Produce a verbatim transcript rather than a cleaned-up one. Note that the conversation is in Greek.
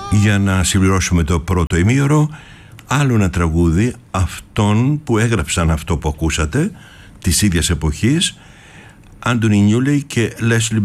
Για να συμπληρώσουμε το πρώτο ημίωρο, άλλο ένα τραγούδι αυτών που έγραψαν αυτό που ακούσατε, της ίδιας εποχής, Άντονι Νιούλεϊ και Λέσλι